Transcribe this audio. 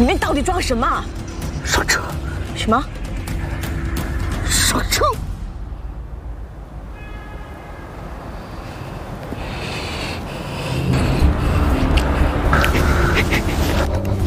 里面到底装什么？ 上车。 什么？ 上车。